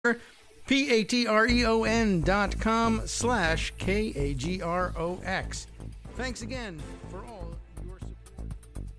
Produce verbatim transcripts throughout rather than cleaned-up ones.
P-A-T-R-E-O-N dot com slash K A G R O X. Thanks again for all your support.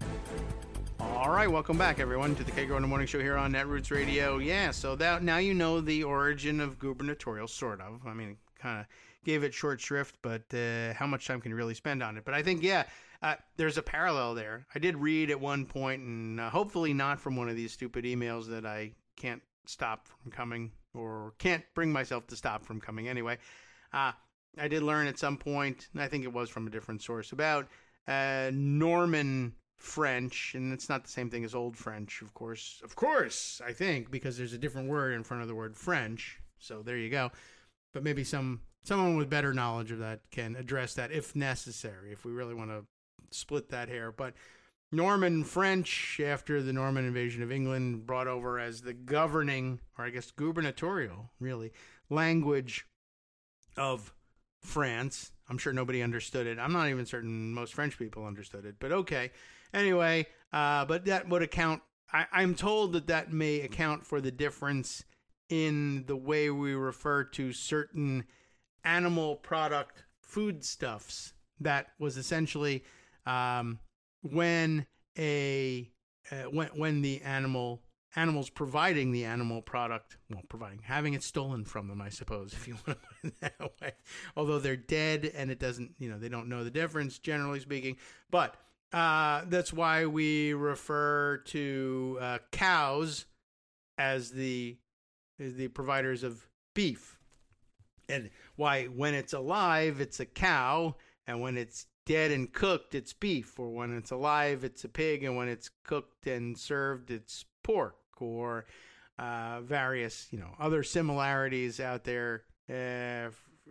All right, welcome back, everyone, to the K-Grow in the Morning Show here on Netroots Radio. Yeah, so that now you know the origin of gubernatorial, sort of. I mean, kind of gave it short shrift, but uh, how much time can you really spend on it? But I think, yeah, uh, there's a parallel there. I did read at one point, and uh, hopefully not from one of these stupid emails that I can't stop from coming, or can't bring myself to stop from coming anyway. Uh, I did learn at some point, and I think it was from a different source, about uh, Norman French, and it's not the same thing as Old French, of course. Of course, I think, because there's a different word in front of the word French. So there you go. But maybe some someone with better knowledge of that can address that if necessary, if we really want to split that hair. But Norman French, after the Norman invasion of England, brought over as the governing, or I guess gubernatorial, really, language of France. I'm sure nobody understood it. I'm not even certain most French people understood it, but okay. Anyway, uh, but that would account, I, I'm told that that may account for the difference in the way we refer to certain animal product foodstuffs. That was essentially um, when a uh, when when the animal animals providing the animal product, well, providing having it stolen from them, I suppose, if you want to put it that way. Although they're dead and it doesn't, you know, they don't know the difference, generally speaking. But uh, that's why we refer to uh, cows as the as the providers of beef, and why when it's alive it's a cow, and when it's dead and cooked it's beef, or when it's alive it's a pig, and when it's cooked and served it's pork, or uh, various, you know, other similarities out there uh,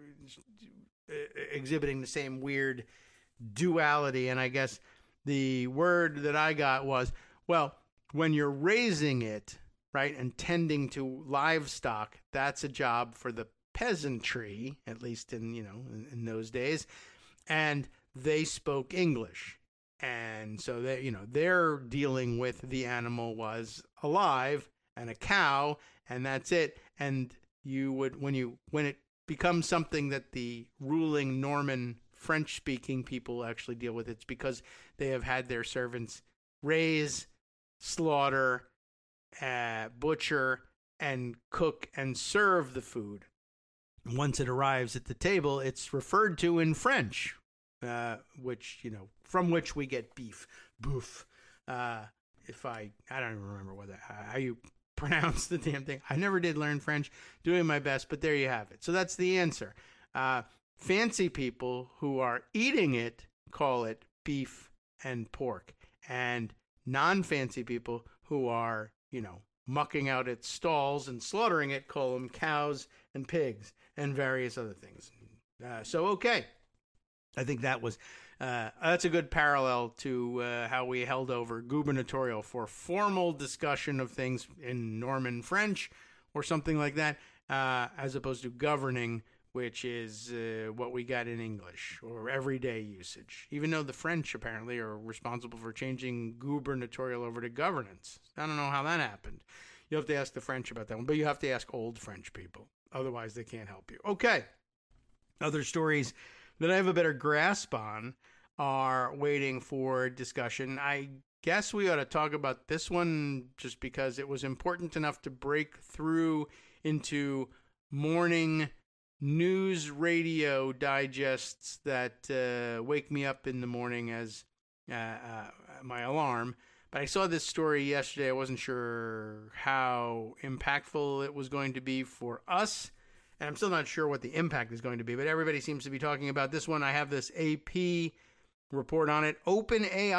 exhibiting the same weird duality. And I guess the word that I got was, well, when you're raising it, right, and tending to livestock, that's a job for the peasantry, at least in, you know, in, in those days. And they spoke English. And so they, you know, their dealing with the animal was alive and a cow, and that's it. And you would, when you, when it becomes something that the ruling Norman French-speaking people actually deal with, it's because they have had their servants raise, slaughter, uh, butcher, and cook and serve the food. Once it arrives at the table, it's referred to in French, uh, which, you know, from which we get beef, bouf. Uh, if I, I don't even remember what that, how you pronounce the damn thing. I never did learn French, doing my best, but there you have it. So that's the answer. Uh, fancy people who are eating it call it beef and pork, and non-fancy people who are, you know, mucking out its stalls and slaughtering it call them cows and pigs and various other things. Uh, so, okay. I think that was, uh, that's a good parallel to uh, how we held over gubernatorial for formal discussion of things in Norman French or something like that, uh, as opposed to governing, which is uh, what we got in English or everyday usage, even though the French apparently are responsible for changing gubernatorial over to governance. I don't know how that happened. You have to ask the French about that one, but you have to ask old French people. Otherwise, they can't help you. Okay. Other stories that I have a better grasp on are waiting for discussion. I guess we ought to talk about this one just because it was important enough to break through into morning news radio digests that uh, wake me up in the morning as uh, uh, my alarm. But I saw this story yesterday. I wasn't sure how impactful it was going to be for us. And I'm still not sure what the impact is going to be, but everybody seems to be talking about this one. I have this A P report on it. OpenAI.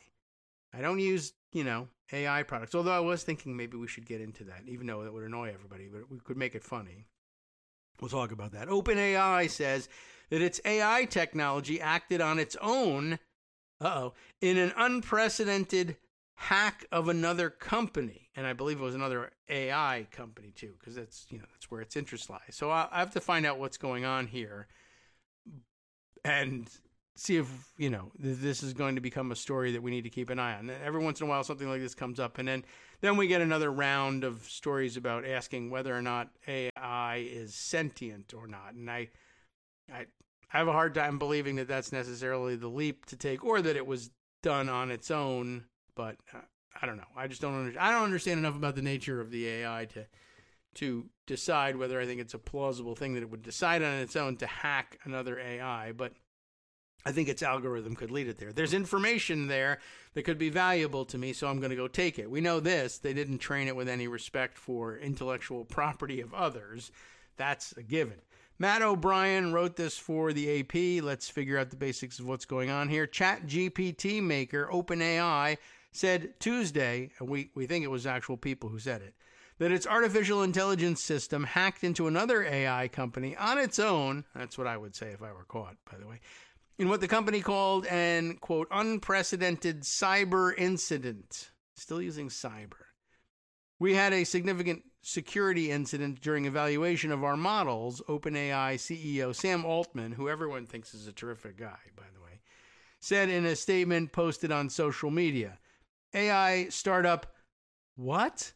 I don't use, you know, A I products, although I was thinking maybe we should get into that, even though it would annoy everybody, but we could make it funny. We'll talk about that. OpenAI says that its A I technology acted on its own, uh-oh, in an unprecedented hack of another company, and I believe it was another A I company too, because that's, you know, that's where its interest lies. So I have to find out what's going on here, and see if, you know, this is going to become a story that we need to keep an eye on. Every once in a while, something like this comes up, and then, then we get another round of stories about asking whether or not A I is sentient or not. And I, I, I have a hard time believing that that's necessarily the leap to take, or that it was done on its own. But uh, I don't know. I just don't understand. I don't understand enough about the nature of the A I to to decide whether I think it's a plausible thing that it would decide on its own to hack another A I. But I think its algorithm could lead it there. There's information there that could be valuable to me, so I'm going to go take it. We know this. They didn't train it with any respect for intellectual property of others. That's a given. Matt O'Brien wrote this for the A P. Let's figure out the basics of what's going on here. ChatGPT maker OpenAI said Tuesday, and we, we think it was actual people who said it, that its artificial intelligence system hacked into another A I company on its own. That's what I would say if I were caught, by the way, in what the company called an, quote, unprecedented cyber incident. Still using cyber. We had a significant security incident during evaluation of our models, OpenAI C E O Sam Altman, who everyone thinks is a terrific guy, by the way, said in a statement posted on social media. A I startup, what?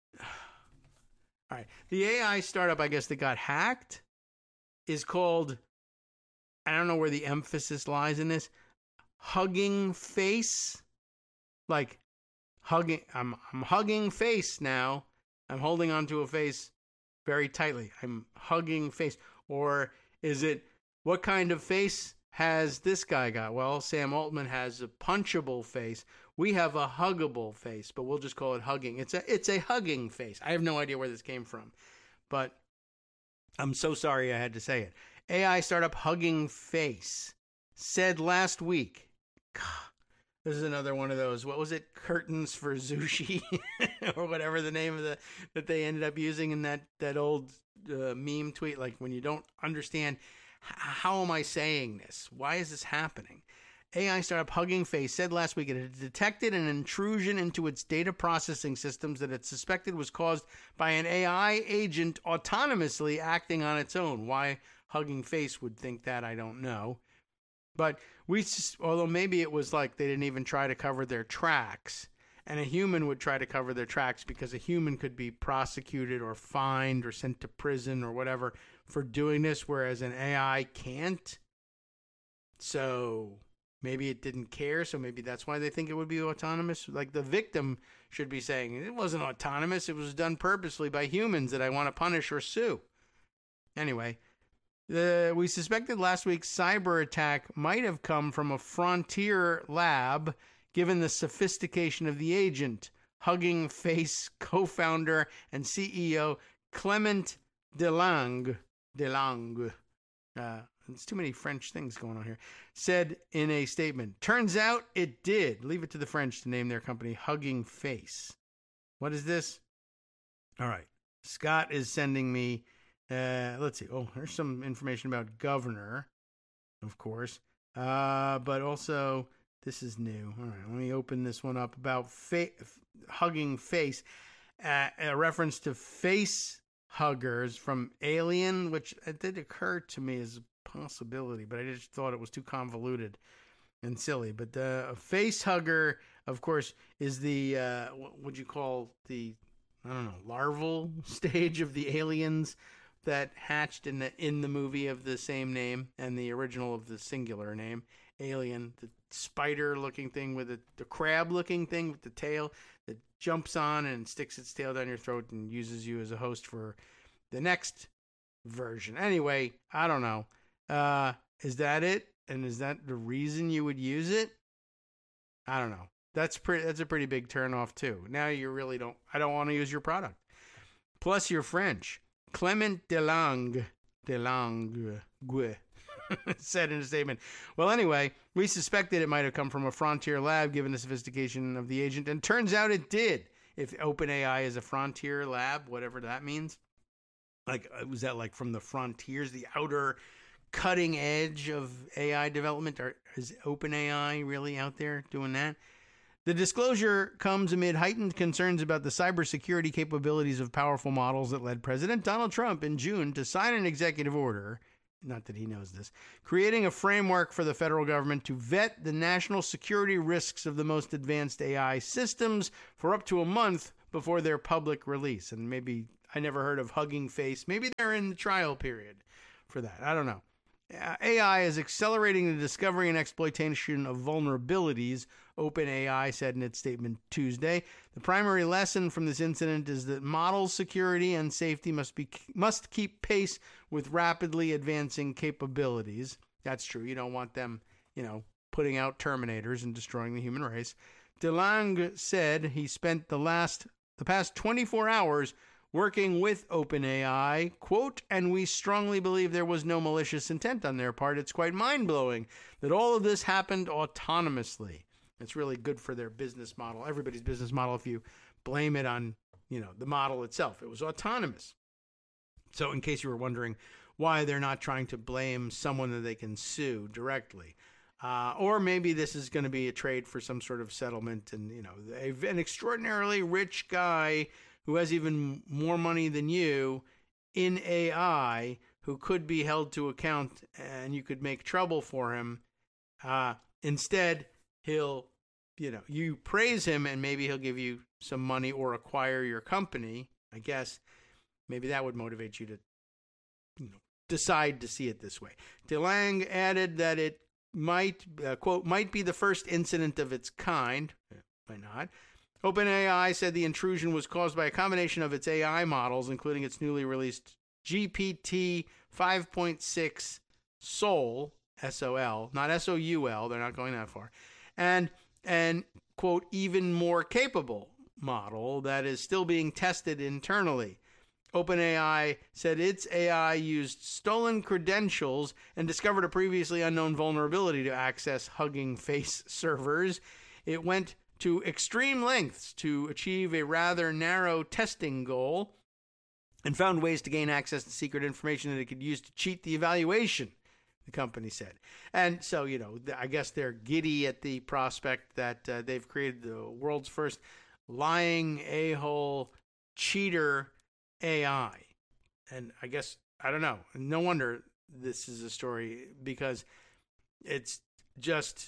All right. The A I startup, I guess, that got hacked is called, I don't know where the emphasis lies in this, Hugging Face. Like, hugging, I'm, I'm hugging face now. I'm holding onto a face very tightly. I'm hugging face. Or is it, what kind of face has this guy got? Well, Sam Altman has a punchable face. We have a huggable face, but we'll just call it hugging. It's a it's a hugging face. I have no idea where this came from, but I'm so sorry I had to say it. A I startup Hugging Face said last week, God, this is another one of those, what was it, curtains for sushi, or whatever the name of the that they ended up using in that, that old uh, meme tweet, like when you don't understand, how am I saying this? Why is this happening? A I startup Hugging Face said last week it had detected an intrusion into its data processing systems that it suspected was caused by an A I agent autonomously acting on its own. Why Hugging Face would think that, I don't know. But we, although maybe it was like they didn't even try to cover their tracks, and a human would try to cover their tracks because a human could be prosecuted or fined or sent to prison or whatever for doing this, whereas an A I can't. So maybe it didn't care, so maybe that's why they think it would be autonomous. Like the victim should be saying, it wasn't autonomous, it was done purposely by humans that I want to punish or sue. Anyway, the, we suspected last week's cyber attack might have come from a frontier lab, given the sophistication of the agent. Hugging Face co-founder and C E O Clement Delangue, Delangue, uh, there's too many French things going on here, said in a statement, turns out it did. Leave it to the French to name their company Hugging Face. What is this? All right. Scott is sending me, uh, let's see. Oh, there's some information about Governor, of course. Uh, but also, this is new. All right, let me open this one up about fa- Hugging Face. Uh, a reference to face huggers from Alien, which it did occur to me as possibility, but I just thought it was too convoluted and silly. But uh, a face hugger, of course, is the uh, what would you call the I don't know larval stage of the aliens that hatched in the in the movie of the same name and the original of the singular name, Alien. The spider-looking thing with the, the crab-looking thing with the tail that jumps on and sticks its tail down your throat and uses you as a host for the next version. Anyway, I don't know. Uh, is that it? And is that the reason you would use it? I don't know. That's pretty. That's a pretty big turnoff too. Now you really don't. I don't want to use your product. Plus, you're French. Clement Delangue, Delangue, said in a statement. Well, anyway, we suspected it might have come from a frontier lab, given the sophistication of the agent, and turns out it did. If OpenAI is a frontier lab, whatever that means, like was that like from the frontiers, the outer cutting edge of A I development? Or is OpenAI really out there doing that? The disclosure comes amid heightened concerns about the cybersecurity capabilities of powerful models that led President Donald Trump in June to sign an executive order not that he knows this, creating a framework for the federal government to vet the national security risks of the most advanced A I systems for up to a month before their public release. And maybe, I never heard of Hugging Face. Maybe they're in the trial period for that. I don't know. A I is accelerating the discovery and exploitation of vulnerabilities, OpenAI said in its statement Tuesday. The primary lesson from this incident is that model security and safety must be must keep pace with rapidly advancing capabilities. That's true. You don't want them, you know, putting out Terminators and destroying the human race. DeLange said he spent the last the past twenty-four hours working with OpenAI, quote, and we strongly believe there was no malicious intent on their part. It's quite mind-blowing that all of this happened autonomously. It's really good for their business model, everybody's business model, if you blame it on, you know, the model itself. It was autonomous. So in case you were wondering why they're not trying to blame someone that they can sue directly. Uh, or maybe this is going to be a trade for some sort of settlement, and, you know, an extraordinarily rich guy who has even more money than you in A I, who could be held to account and you could make trouble for him. Uh, instead, he'll, you know, you praise him and maybe he'll give you some money or acquire your company. I guess maybe that would motivate you to, you know, decide to see it this way. DeLange added that it might, uh, quote, might be the first incident of its kind. Why not? OpenAI said the intrusion was caused by a combination of its A I models, including its newly released G P T five point six Sol, S O L, not S O U L, they're not going that far, and an, quote, even more capable model that is still being tested internally. OpenAI said its A I used stolen credentials and discovered a previously unknown vulnerability to access Hugging Face servers. It went to extreme lengths to achieve a rather narrow testing goal and found ways to gain access to secret information that it could use to cheat the evaluation, the company said. And so, you know, I guess they're giddy at the prospect that uh, they've created the world's first lying a-hole cheater A I. And I guess, I don't know, no wonder this is a story, because it's just,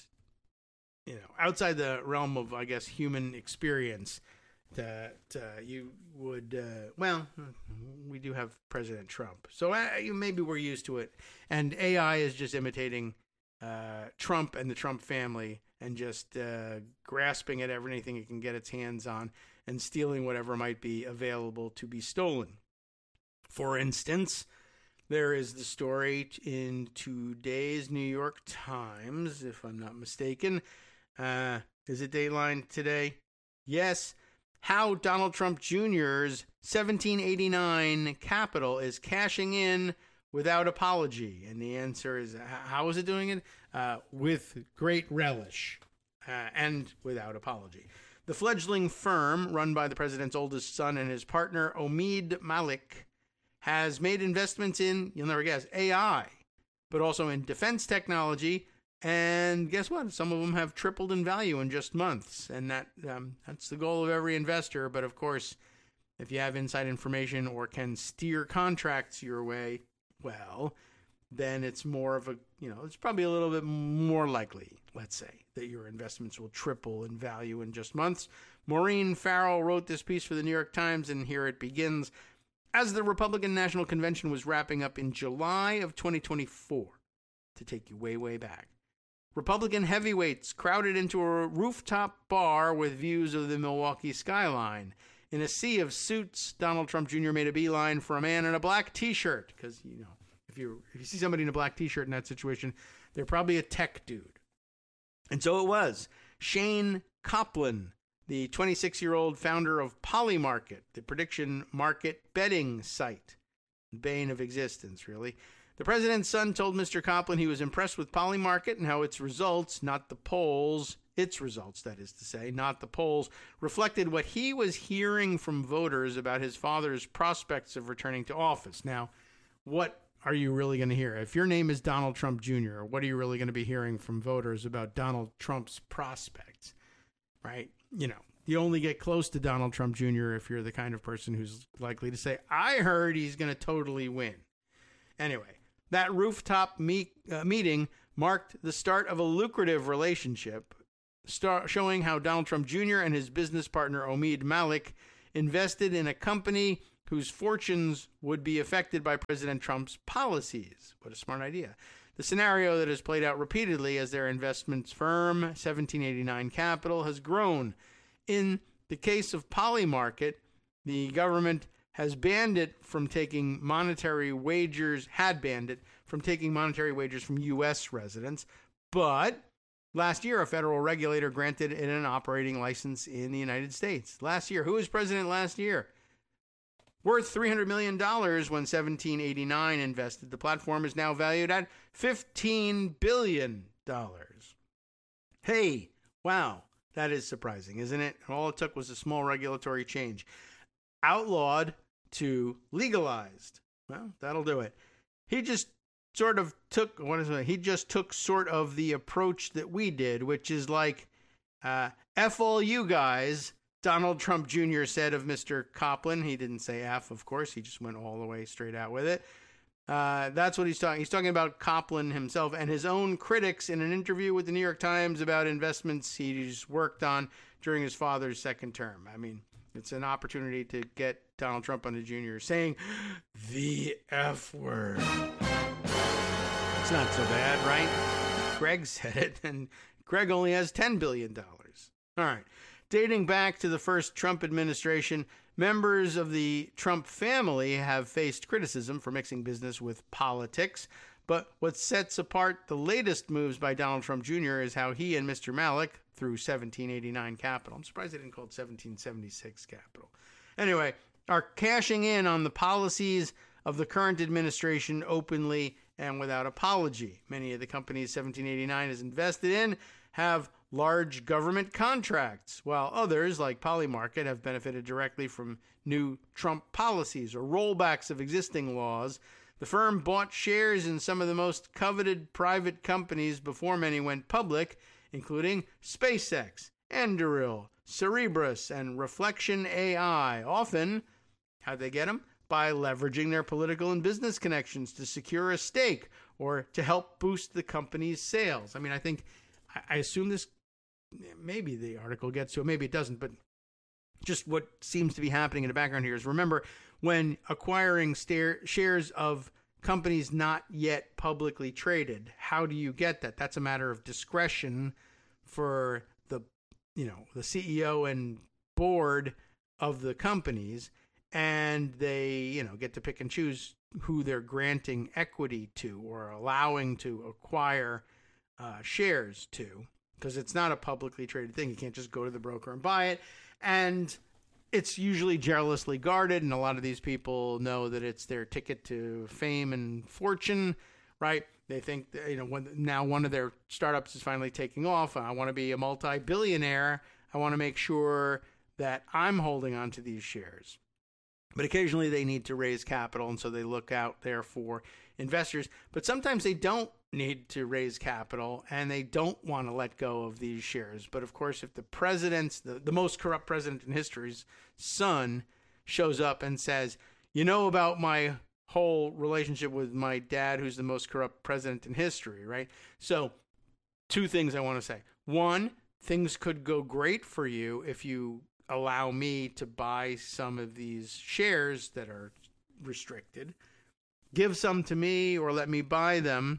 you know, outside the realm of, I guess, human experience, that uh, you would, uh, well, we do have President Trump. So uh, maybe we're used to it. And A I is just imitating uh, Trump and the Trump family and just uh, grasping at everything it can get its hands on and stealing whatever might be available to be stolen. For instance, there is the story in today's New York Times, if I'm not mistaken. Uh, is it Dateline today? Yes. How Donald Trump Junior's seventeen eighty-nine Capitol is cashing in without apology. And the answer is, how is it doing it? Uh, with great relish uh, and without apology. The fledgling firm, run by the president's oldest son and his partner, Omid Malik, has made investments in, you'll never guess, A I, but also in defense technology. And guess what? Some of them have tripled in value in just months. And that um, that's the goal of every investor. But of course, if you have inside information or can steer contracts your way, well, then it's more of a, you know, it's probably a little bit more likely, let's say, that your investments will triple in value in just months. Maureen Farrell wrote this piece for the New York Times, and here it begins. As the Republican National Convention was wrapping up in July of twenty twenty-four, to take you way, way back, Republican heavyweights crowded into a rooftop bar with views of the Milwaukee skyline. In a sea of suits, Donald Trump Junior made a beeline for a man in a black T-shirt. Because, you know, if you if you see somebody in a black T-shirt in that situation, they're probably a tech dude. And so it was. Shane Copland, the twenty-six-year-old founder of Polymarket, the prediction market betting site. Bane of existence, really. The president's son told Mister Copland he was impressed with Polymarket and how its results, not the polls, its results, that is to say, not the polls, reflected what he was hearing from voters about his father's prospects of returning to office. Now, what are you really going to hear? If your name is Donald Trump Junior, what are you really going to be hearing from voters about Donald Trump's prospects, right? You know, you only get close to Donald Trump Junior if you're the kind of person who's likely to say, I heard he's going to totally win. Anyway. That rooftop meet, uh, meeting marked the start of a lucrative relationship, star- showing how Donald Trump Junior and his business partner Omid Malik invested in a company whose fortunes would be affected by President Trump's policies. What a smart idea. The scenario that has played out repeatedly as their investments firm, seventeen eighty-nine Capital, has grown. In the case of Polymarket, the government has banned it from taking monetary wagers, had banned it from taking monetary wagers from U S residents. But last year, a federal regulator granted it an operating license in the United States. Last year, who was president last year? Worth three hundred million dollars when seventeen eighty-nine invested. The platform is now valued at fifteen billion dollars. Hey, wow, that is surprising, isn't it? All it took was a small regulatory change. Outlawed to legalized. Well, that'll do it. He just sort of took, what is it? He just took sort of the approach that we did, which is like, uh, F all you guys, Donald Trump Junior said of Mister Kaplan. He didn't say F, of course. He just went all the way straight out with it. Uh, that's what he's talking. He's talking about Kaplan himself and his own critics in an interview with the New York Times about investments he's worked on during his father's second term. I mean, it's an opportunity to get Donald Trump on the Junior saying the F word. It's not so bad, right? Greg said it, and Greg only has ten billion dollars. All right. Dating back to the first Trump administration, members of the Trump family have faced criticism for mixing business with politics. But what sets apart the latest moves by Donald Trump Junior is how he and Mister Malik, through seventeen eighty-nine Capital, I'm surprised they didn't call it seventeen seventy-six Capital, anyway, are cashing in on the policies of the current administration openly and without apology. Many of the companies seventeen eighty-nine is invested in have large government contracts, while others, like Polymarket, have benefited directly from new Trump policies or rollbacks of existing laws. The firm bought shares in some of the most coveted private companies before many went public, including SpaceX, Anduril, Cerebras, and Reflection A I. Often, how'd they get them? By leveraging their political and business connections to secure a stake or to help boost the company's sales. I mean, I think, I assume this, maybe the article gets to it, maybe it doesn't, but just what seems to be happening in the background here is, remember, when acquiring stare, shares of companies not yet publicly traded, how do you get that? That's a matter of discretion for the, you know, the C E O and board of the companies, and they, you know, get to pick and choose who they're granting equity to or allowing to acquire uh, shares to, because it's not a publicly traded thing. You can't just go to the broker and buy it. And it's usually jealously guarded, and a lot of these people know that it's their ticket to fame and fortune, right? They think that, you know, when now one of their startups is finally taking off. I want to be a multi-billionaire. I want to make sure that I'm holding on to these shares. But occasionally they need to raise capital, and so they look out there for investors. But sometimes they don't need to raise capital, and they don't want to let go of these shares. But of course, if the president's, the, the most corrupt president in history's son shows up and says, you know about my whole relationship with my dad, who's the most corrupt president in history, right? So two things I want to say. One, things could go great for you if you allow me to buy some of these shares that are restricted. Give some to me or let me buy them,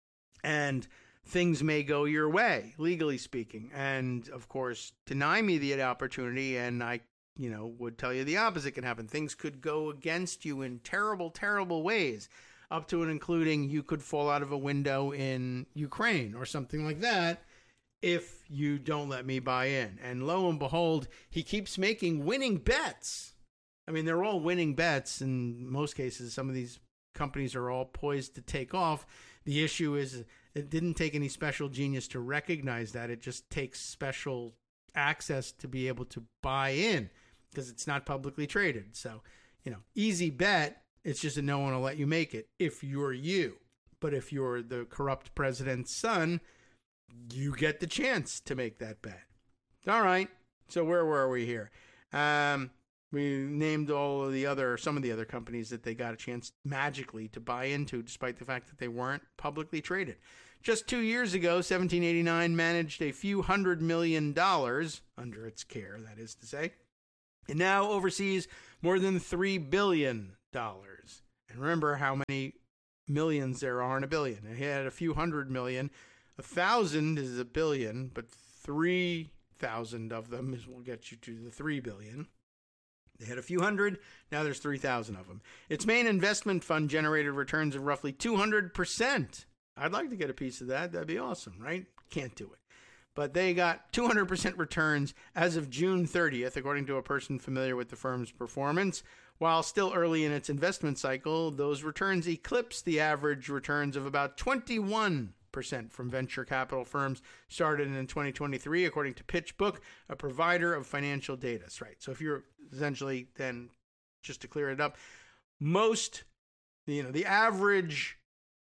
and things may go your way, legally speaking. And of course, deny me the opportunity, and I, you know, would tell you the opposite can happen. Things could go against you in terrible, terrible ways, up to and including you could fall out of a window in Ukraine or something like that if you don't let me buy in. And lo and behold, he keeps making winning bets. I mean, they're all winning bets in most cases. Some of these companies are all poised to take off. The issue is it didn't take any special genius to recognize that. It just takes special access to be able to buy in because it's not publicly traded. So, you know, easy bet. It's just that no one will let you make it if you're you. But if you're the corrupt president's son, you get the chance to make that bet. All right. So where were we here? Um, We named all of the other, some of the other companies that they got a chance magically to buy into, despite the fact that they weren't publicly traded. Just two years ago, seventeen eighty-nine managed a few hundred million dollars under its care, that is to say, and now oversees more than three billion dollars. And remember how many millions there are in a billion. It had a few hundred million. A thousand is a billion, but three thousand of them is will get you to the three billion. They had a few hundred, now there's three thousand of them. Its main investment fund generated returns of roughly two hundred percent. I'd like to get a piece of that. That'd be awesome, right? Can't do it. But they got two hundred percent returns as of June thirtieth, according to a person familiar with the firm's performance. While still early in its investment cycle, those returns eclipsed the average returns of about twenty-one percent from venture capital firms started in twenty twenty-three, according to PitchBook, a provider of financial data. Right. So if you're essentially, then just to clear it up, most, you know, the average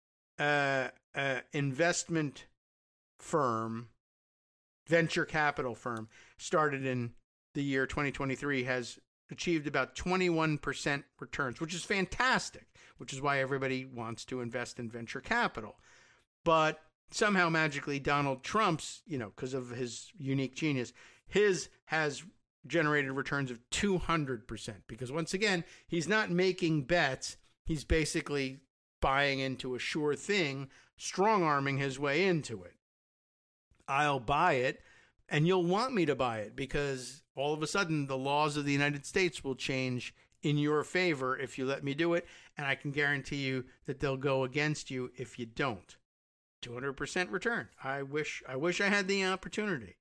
uh, uh, investment firm, venture capital firm, started in the year twenty twenty-three has achieved about twenty-one percent returns, which is fantastic, which is why everybody wants to invest in venture capital. But somehow magically Donald Trump's, you know, because of his unique genius, his has generated returns of two hundred percent. Because once again, he's not making bets. He's basically buying into a sure thing, strong-arming his way into it. I'll buy it, and you'll want me to buy it, because all of a sudden the laws of the United States will change in your favor if you let me do it, and I can guarantee you that they'll go against you if you don't. two hundred percent return. I wish I wish I had the opportunity.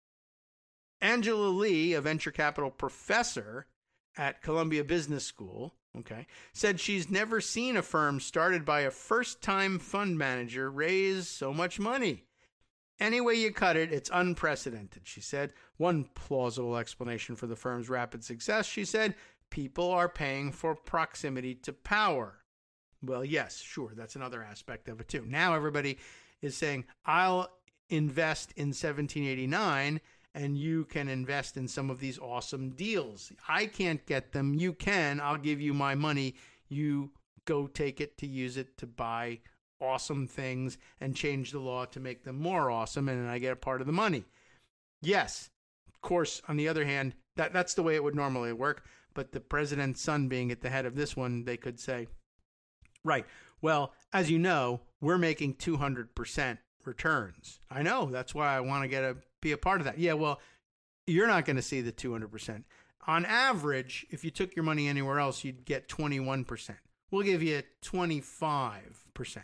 Angela Lee, a venture capital professor at Columbia Business School, okay, said she's never seen a firm started by a first-time fund manager raise so much money. Any way you cut it, it's unprecedented, she said. One plausible explanation for the firm's rapid success, she said, people are paying for proximity to power. Well, yes, sure, that's another aspect of it too. Now everybody is saying, I'll invest in seventeen eighty-nine and you can invest in some of these awesome deals. I can't get them. You can. I'll give you my money. You go take it to use it to buy awesome things and change the law to make them more awesome, and then I get a part of the money. Yes, of course, on the other hand, that, that's the way it would normally work, but the president's son being at the head of this one, they could say, right, well, as you know, we're making two hundred percent returns. I know, that's why I want to get a be a part of that. Yeah, well, you're not going to see the two hundred percent. On average, if you took your money anywhere else, you'd get twenty-one percent. We'll give you twenty-five percent.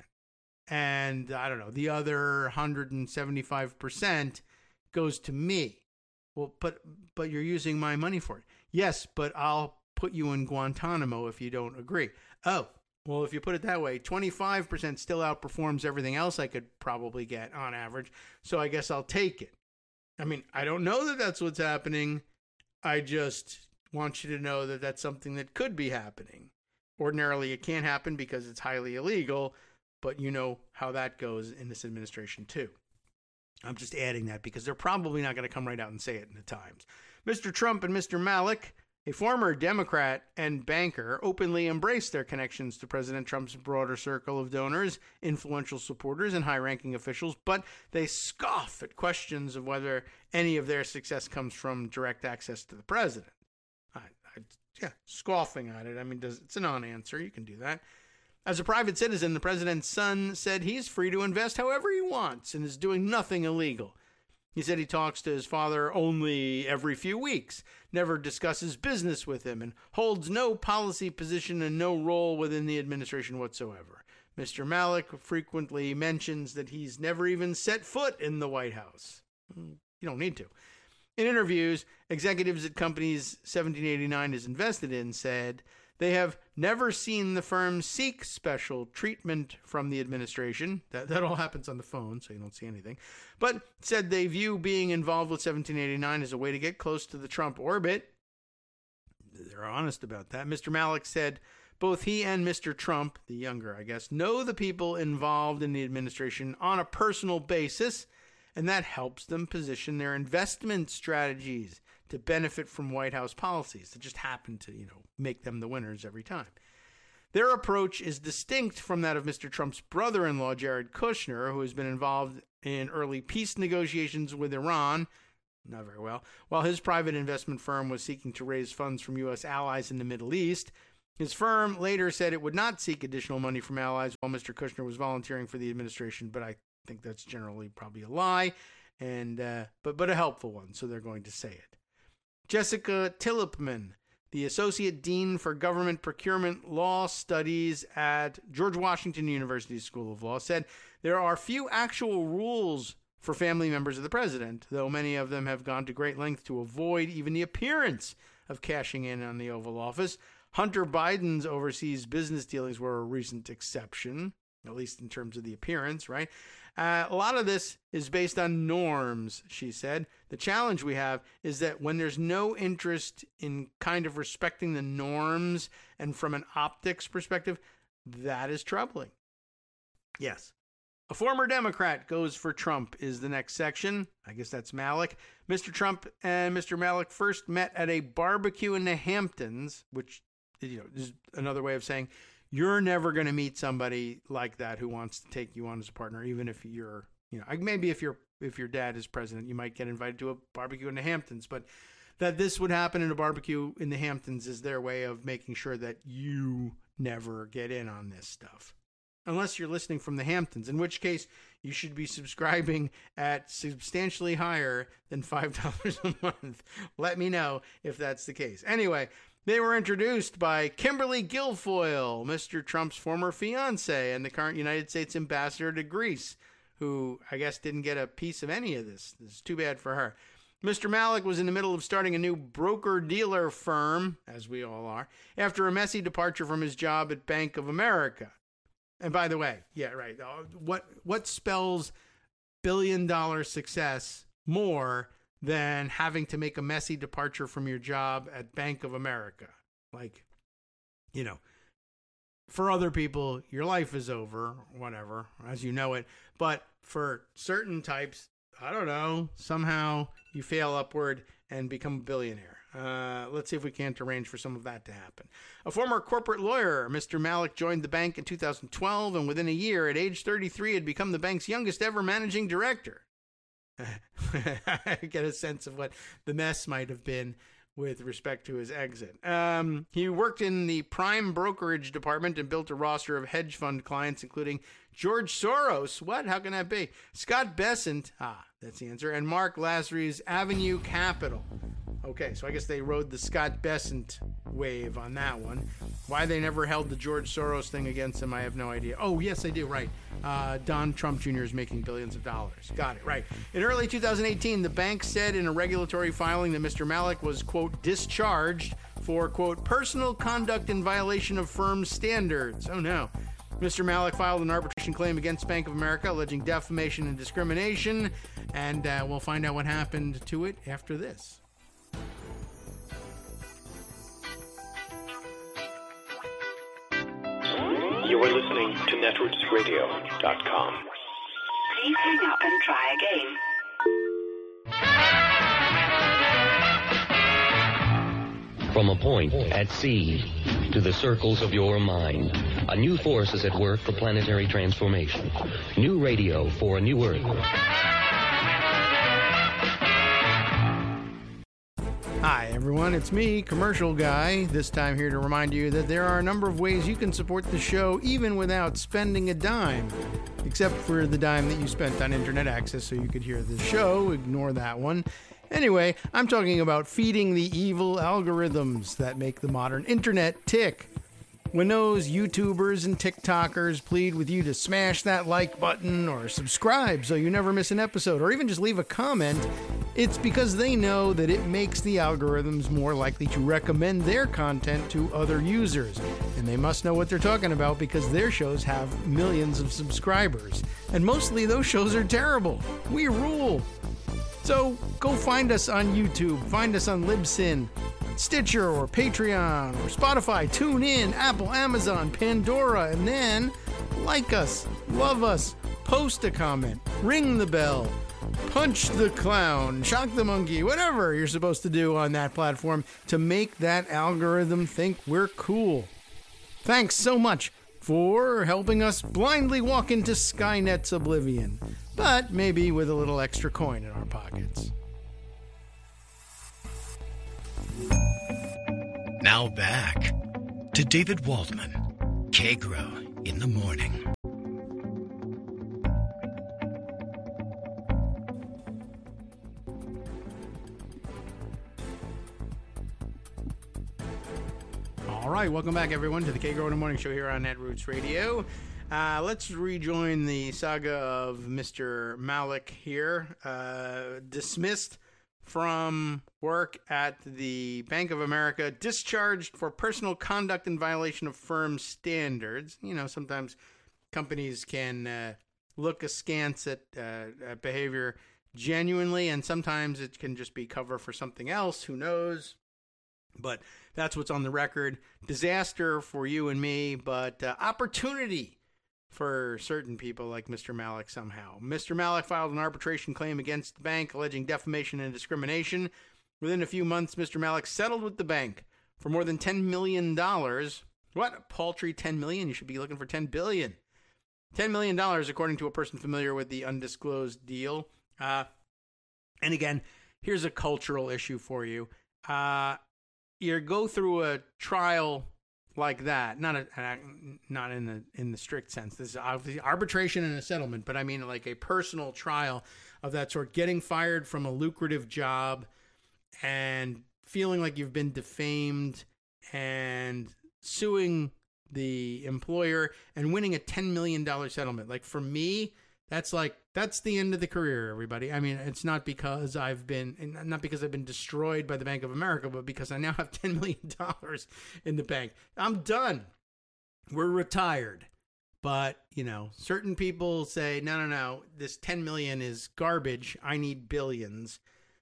And I don't know, the other one hundred seventy-five percent goes to me. Well, but but you're using my money for it. Yes, but I'll put you in Guantanamo if you don't agree. Oh, well, if you put it that way, twenty-five percent still outperforms everything else I could probably get on average, so I guess I'll take it. I mean, I don't know that that's what's happening. I just want you to know that that's something that could be happening. Ordinarily, it can't happen because it's highly illegal, but you know how that goes in this administration, too. I'm just adding that because they're probably not going to come right out and say it in the Times. Mister Trump and Mister Malik, a former Democrat and banker, openly embraced their connections to President Trump's broader circle of donors, influential supporters, and high-ranking officials, but they scoff at questions of whether any of their success comes from direct access to the president. I, I, yeah, scoffing at it. I mean, does, it's a non-answer. You can do that. As a private citizen, the president's son said he's free to invest however he wants and is doing nothing illegal. He said he talks to his father only every few weeks, never discusses business with him, and holds no policy position and no role within the administration whatsoever. Mister Malik frequently mentions that he's never even set foot in the White House. You don't need to. In interviews, executives at companies seventeen eighty-nine is invested in said they have never seen the firm seek special treatment from the administration. That, that all happens on the phone, so you don't see anything. But said they view being involved with seventeen eighty-nine as a way to get close to the Trump orbit. They're honest about that. Mister Malik said both he and Mister Trump, the younger, I guess, know the people involved in the administration on a personal basis, and that helps them position their investment strategies to benefit from White House policies that just happen to, you know, make them the winners every time. Their approach is distinct from that of Mister Trump's brother-in-law, Jared Kushner, who has been involved in early peace negotiations with Iran, not very well, while his private investment firm was seeking to raise funds from U S allies in the Middle East. His firm later said it would not seek additional money from allies while Mister Kushner was volunteering for the administration, but I think that's generally probably a lie, and uh, but but a helpful one, so they're going to say it. Jessica Tillipman, the Associate Dean for Government Procurement Law Studies at George Washington University School of Law, said there are few actual rules for family members of the president, though many of them have gone to great length to avoid even the appearance of cashing in on the Oval Office. Hunter Biden's overseas business dealings were a recent exception, at least in terms of the appearance, right? Uh, a lot of this is based on norms, she said. The challenge we have is that when there's no interest in kind of respecting the norms and from an optics perspective, that is troubling. Yes. A former Democrat goes for Trump is the next section. I guess that's Malik. Mister Trump and Mister Malik first met at a barbecue in the Hamptons, which, you know, is another way of saying you're never going to meet somebody like that who wants to take you on as a partner, even if you're, you know, maybe if you're if your dad is president, you might get invited to a barbecue in the Hamptons. But that this would happen in a barbecue in the Hamptons is their way of making sure that you never get in on this stuff. Unless you're listening from the Hamptons, in which case you should be subscribing at substantially higher than five dollars a month. Let me know if that's the case. Anyway, they were introduced by Kimberly Guilfoyle, Mister Trump's former fiancée and the current United States ambassador to Greece, who I guess didn't get a piece of any of this. This is too bad for her. Mister Malik was in the middle of starting a new broker-dealer firm, as we all are, after a messy departure from his job at Bank of America. And by the way, yeah, right. What what spells billion dollar success more than having to make a messy departure from your job at Bank of America? Like, you know, for other people, your life is over, whatever, as you know it. But for certain types, I don't know, somehow you fail upward and become a billionaire. Uh, let's see if we can't arrange for some of that to happen. A former corporate lawyer, Mister Malik joined the bank in two thousand twelve, and within a year, at age thirty-three, had become the bank's youngest ever managing director. I get a sense of what the mess might have been with respect to his exit. Um, he worked in the prime brokerage department and built a roster of hedge fund clients, including George Soros. What? How can that be? Scott Bessent. Ah, that's the answer. And Mark Lasry's Avenue Capital. Okay, so I guess they rode the Scott Bessent wave on that one. Why they never held the George Soros thing against him, I have no idea. Oh, yes, I do, right. Uh, Don Trump Junior is making billions of dollars. Got it, right. In early two thousand eighteen, the bank said in a regulatory filing that Mister Malik was, quote, discharged for, quote, personal conduct in violation of firm standards. Oh, no. Mister Malik filed an arbitration claim against Bank of America alleging defamation and discrimination, and uh, we'll find out what happened to it after this. You are listening to netroots radio dot com. Please hang up and try again. From a point at sea to the circles of your mind, a new force is at work for planetary transformation. New radio for a new Earth. Hi, everyone. It's me, Commercial Guy, this time here to remind you that there are a number of ways you can support the show even without spending a dime, except for the dime that you spent on internet access so you could hear the show. Ignore that one. Anyway, I'm talking about feeding the evil algorithms that make the modern internet tick. When those YouTubers and TikTokers plead with you to smash that like button or subscribe so you never miss an episode, or even just leave a comment, it's because they know that it makes the algorithms more likely to recommend their content to other users. And they must know what they're talking about because their shows have millions of subscribers. And mostly those shows are terrible. We rule. So go find us on YouTube, find us on Libsyn, Stitcher, or Patreon, or Spotify, TuneIn, Apple, Amazon, Pandora, and then like us, love us, post a comment, ring the bell. punch the clown, shock the monkey, whatever you're supposed to do on that platform to make that algorithm think we're cool. Thanks so much for helping us blindly walk into Skynet's oblivion, but maybe with a little extra coin in our pockets. Now back to David Waldman, K-Grow in the morning. All right, welcome back, everyone, to the K-Grow in the Morning Show here on Netroots Radio. Uh, let's rejoin the saga of Mister Malek here, uh, dismissed from work at the Bank of America, discharged for personal conduct in violation of firm standards. You know, sometimes companies can uh, look askance at, uh, at behavior genuinely, and sometimes it can just be cover for something else. Who knows? But that's what's on the record. Disaster for you and me, but uh, opportunity for certain people like Mister Malek somehow. Mister Malek filed an arbitration claim against the bank alleging defamation and discrimination. Within a few months, Mister Malek settled with the bank for more than ten million dollars. What? A paltry ten million dollars? You should be looking for ten billion dollars. ten million dollars, according to a person familiar with the undisclosed deal. Uh, and again, here's a cultural issue for you. Uh, you go through a trial like that, not a, not in the in the strict sense. This is obviously arbitration and a settlement, but I mean like a personal trial of that sort. Getting fired from a lucrative job and feeling like you've been defamed and suing the employer and winning a ten million dollars settlement. Like for me, that's like, that's the end of the career, everybody. I mean, it's not because I've been, not because I've been destroyed by the Bank of America, but because I now have ten million dollars in the bank. I'm done. We're retired. But, you know, certain people say, no, no, no, this ten million is garbage. I need billions.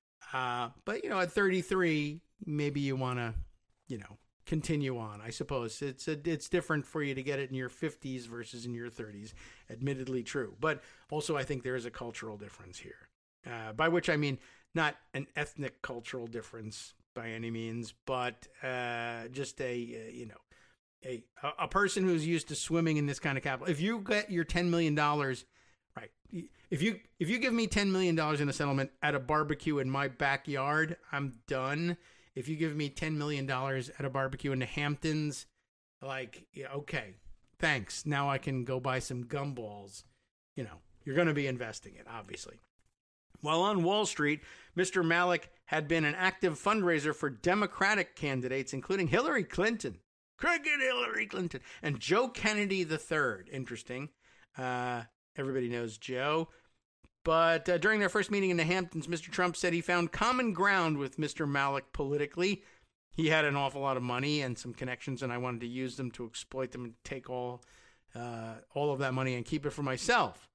Uh, but, you know, at thirty-three, maybe you want to, you know, continue on. I suppose it's a, it's different for you to get it in your fifties versus in your thirties. Admittedly true, but also I think there is a cultural difference here, uh, by which I mean not an ethnic cultural difference by any means, but uh, just a uh, you know a a person who's used to swimming in this kind of capital. If you get your ten million dollars, right? If you if you give me ten million dollars in a settlement at a barbecue in my backyard, I'm done. If you give me ten million dollars at a barbecue in the Hamptons, like, yeah, okay, thanks. Now I can go buy some gumballs. You know, you're going to be investing it, obviously. While on Wall Street, Mister Malek had been an active fundraiser for Democratic candidates, including Hillary Clinton, cricket Hillary Clinton, and Joe Kennedy the third. Interesting. Uh, everybody knows Joe. But uh, during their first meeting in the Hamptons, Mister Trump said he found common ground with Mister Malek politically. He had an awful lot of money and some connections, and I wanted to use them to exploit them and take all uh, all of that money and keep it for myself.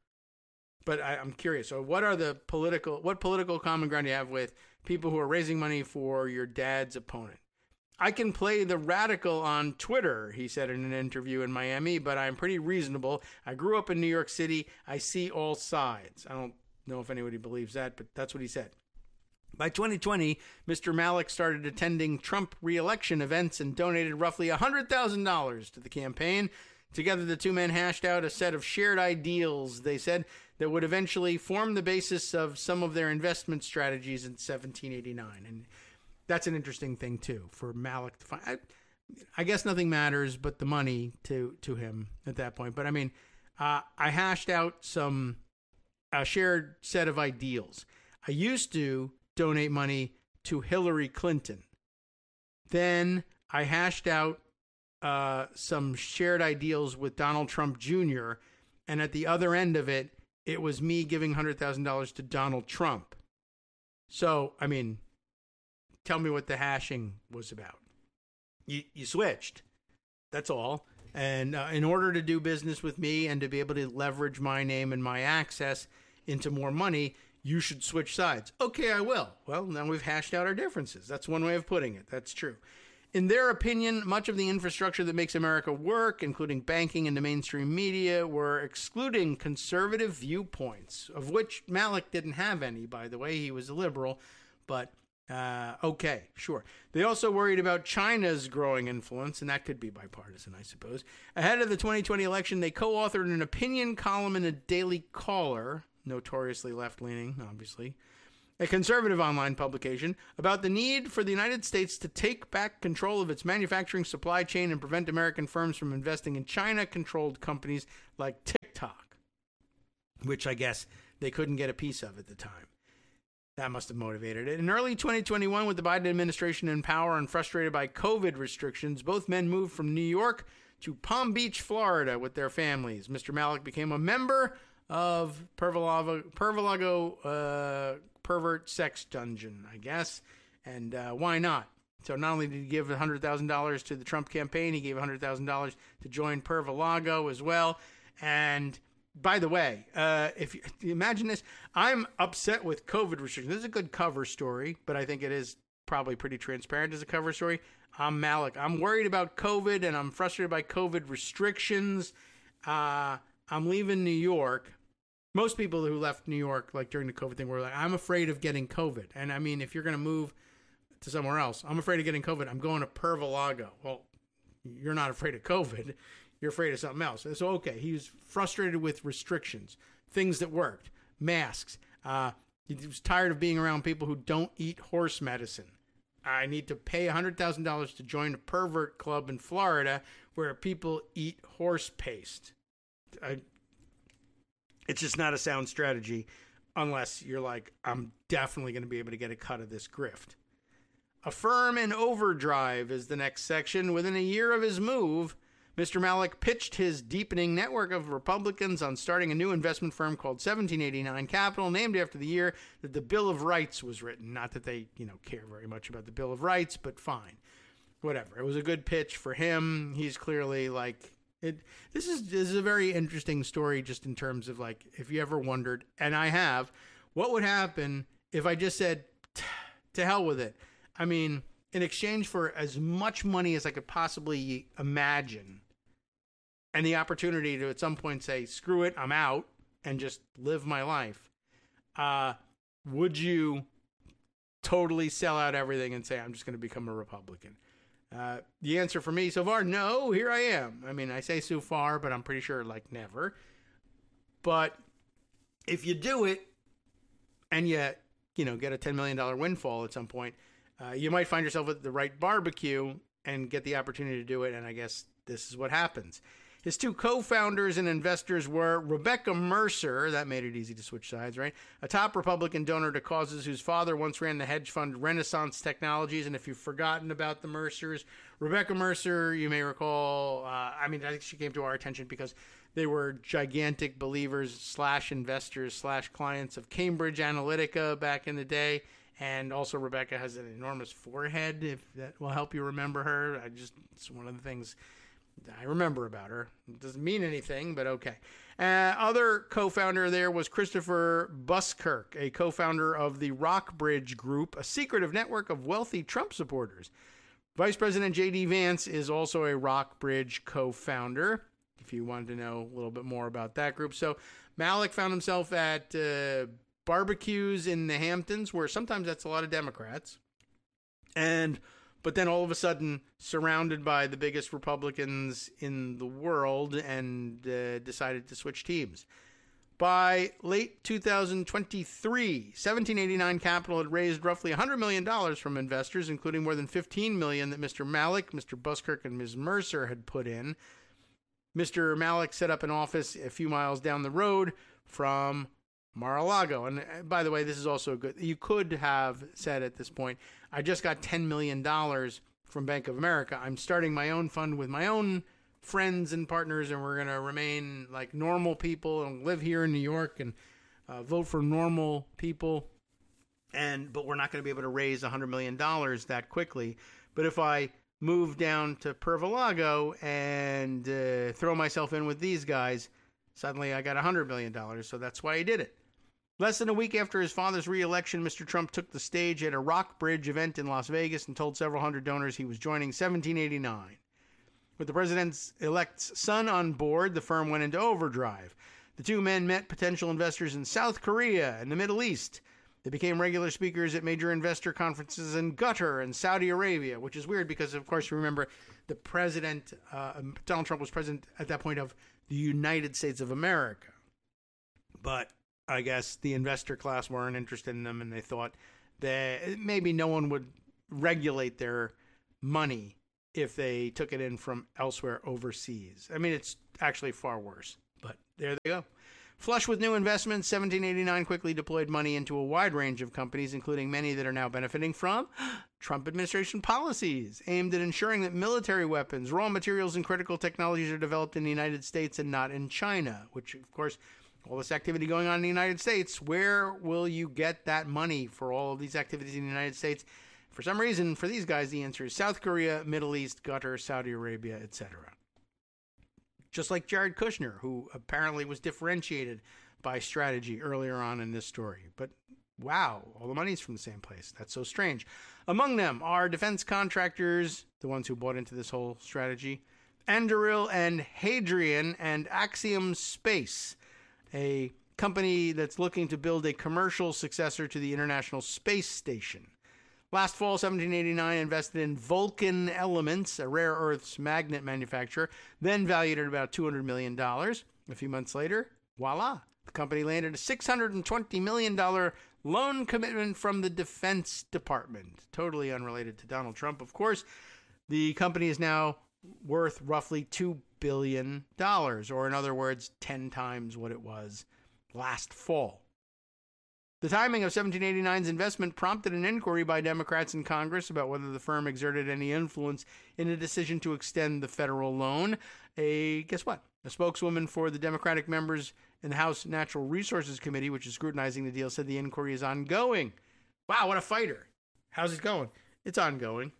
But I, I'm curious. So, what are the political? What political common ground do you have with people who are raising money for your dad's opponent? I can play the radical on Twitter, he said in an interview in Miami, but I'm pretty reasonable. I grew up in New York City. I see all sides. I don't know if anybody believes that, but that's what he said. By twenty twenty, Mister Malek started attending Trump re-election events and donated roughly one hundred thousand dollars to the campaign. Together, the two men hashed out a set of shared ideals, they said, that would eventually form the basis of some of their investment strategies in seventeen eighty-nine. And that's an interesting thing, too, for Malek to find. I, I guess nothing matters but the money to, to him at that point. But, I mean, uh, I hashed out some a shared set of ideals. I used to donate money to Hillary Clinton. Then I hashed out uh, some shared ideals with Donald Trump Junior And at the other end of it, it was me giving one hundred thousand dollars to Donald Trump. So, I mean, tell me what the hashing was about. You, you switched. That's all. And uh, in order to do business with me and to be able to leverage my name and my access into more money, you should switch sides. Okay, I will. Well, now we've hashed out our differences. That's one way of putting it. That's true. In their opinion, much of the infrastructure that makes America work, including banking and the mainstream media, were excluding conservative viewpoints, of which Malik didn't have any, by the way. He was a liberal, but uh, okay, sure. They also worried about China's growing influence, and that could be bipartisan, I suppose. Ahead of the twenty twenty election, they co-authored an opinion column in a Daily Caller, notoriously left-leaning, obviously, a conservative online publication, about the need for the United States to take back control of its manufacturing supply chain and prevent American firms from investing in China-controlled companies like TikTok, which I guess they couldn't get a piece of at the time. That must have motivated it. In early twenty twenty-one, with the Biden administration in power and frustrated by COVID restrictions, both men moved from New York to Palm Beach, Florida, with their families. Mister Malik became a member of Pervolago, Pervolago uh, Pervert Sex Dungeon, I guess. And uh, why not? So not only did he give one hundred thousand dollars to the Trump campaign, he gave one hundred thousand dollars to join Pervolago as well. And by the way, uh, if you imagine this, I'm upset with COVID restrictions. This is a good cover story, but I think it is probably pretty transparent as a cover story. I'm Malik. I'm worried about COVID, and I'm frustrated by COVID restrictions. Uh, I'm leaving New York. Most people who left New York, like during the COVID thing, were like, I'm afraid of getting COVID. And I mean, if you're going to move to somewhere else, I'm afraid of getting COVID. I'm going to Pervolago. Well, you're not afraid of COVID. You're afraid of something else. So, okay, he was frustrated with restrictions, things that worked, masks. Uh, he was tired of being around people who don't eat horse medicine. I need to pay one hundred thousand dollars to join a pervert club in Florida where people eat horse paste. I, it's just not a sound strategy unless you're like, I'm definitely going to be able to get a cut of this grift. A firm in overdrive is the next section. Within a year of his move, Mister Malik pitched his deepening network of Republicans on starting a new investment firm called seventeen eighty-nine Capital, named after the year that the Bill of Rights was written. Not that they, you know, care very much about the Bill of Rights, but fine. Whatever. It was a good pitch for him. He's clearly like, it. This is, this is a very interesting story just in terms of like, if you ever wondered, and I have, what would happen if I just said, to hell with it. I mean, in exchange for as much money as I could possibly imagine, and the opportunity to at some point say, screw it, I'm out, and just live my life, uh, would you totally sell out everything and say, I'm just going to become a Republican? Uh, the answer for me so far, no, here I am. I mean, I say so far, but I'm pretty sure like never. But if you do it and you, you know, get a ten million dollars windfall at some point, uh, you might find yourself at the right barbecue and get the opportunity to do it. And I guess this is what happens. His two co-founders and investors were Rebecca Mercer, that made it easy to switch sides, right? A top Republican donor to causes whose father once ran the hedge fund Renaissance Technologies. And if you've forgotten about the Mercers, Rebecca Mercer, you may recall, uh, I mean, I think she came to our attention because they were gigantic believers slash investors slash clients of Cambridge Analytica back in the day. And also Rebecca has an enormous forehead, if that will help you remember her. I just, it's one of the things I remember about her. It doesn't mean anything, but okay. Uh, other co-founder there was Christopher Buskirk, a co-founder of the Rockbridge Group, a secretive network of wealthy Trump supporters. Vice President J D Vance is also a Rockbridge co-founder, if you wanted to know a little bit more about that group. So Malik found himself at uh, barbecues in the Hamptons, where sometimes that's a lot of Democrats, and but then all of a sudden surrounded by the biggest Republicans in the world, and uh, decided to switch teams. By late two thousand twenty-three, seventeen eighty-nine Capital had raised roughly one hundred million dollars from investors, including more than fifteen million dollars that Mister Malik, Mister Buskirk, and Miz Mercer had put in. Mister Malik set up an office a few miles down the road from Mar-a-Lago. And by the way, this is also good. You could have said at this point, I just got ten million dollars from Bank of America. I'm starting my own fund with my own friends and partners, and we're going to remain like normal people and live here in New York and uh, vote for normal people. And but we're not going to be able to raise one hundred million dollars that quickly. But if I move down to Pervolago and uh, throw myself in with these guys, suddenly I got one hundred million dollars. So that's why he did it. Less than a week after his father's re-election, Mister Trump took the stage at a Rock Bridge event in Las Vegas and told several hundred donors he was joining seventeen eighty-nine. With the president-elect's son on board, the firm went into overdrive. The two men met potential investors in South Korea and the Middle East. They became regular speakers at major investor conferences in Qatar and Saudi Arabia, which is weird because, of course, remember, the president, uh, Donald Trump was president at that point of the United States of America. But I guess the investor class weren't interested in them, and they thought that maybe no one would regulate their money if they took it in from elsewhere overseas. I mean, it's actually far worse, but there they go. Flush with new investments, seventeen eighty-nine quickly deployed money into a wide range of companies, including many that are now benefiting from Trump administration policies aimed at ensuring that military weapons, raw materials, and critical technologies are developed in the United States and not in China, which, of course, all this activity going on in the United States, where will you get that money for all of these activities in the United States? For some reason, for these guys, the answer is South Korea, Middle East, Qatar, Saudi Arabia, et cetera. Just like Jared Kushner, who apparently was differentiated by strategy earlier on in this story. But wow, all the money's from the same place. That's so strange. Among them are defense contractors, the ones who bought into this whole strategy, Anduril and Hadrian, and Axiom Space, a company that's looking to build a commercial successor to the International Space Station. Last fall, seventeen eighty-nine invested in Vulcan Elements, a rare earths magnet manufacturer, then valued at about two hundred million dollars. A few months later, voila, the company landed a six hundred twenty million dollars loan commitment from the Defense Department. Totally unrelated to Donald Trump, of course. The company is now worth roughly two billion dollars, or in other words, ten times what it was last fall. The timing of seventeen eighty-nine's investment prompted an inquiry by Democrats in Congress about whether the firm exerted any influence in a decision to extend the federal loan. A, guess what? A spokeswoman for the Democratic members in the House Natural Resources Committee, which is scrutinizing the deal, said the inquiry is ongoing. Wow, what a fighter. How's it going? It's ongoing.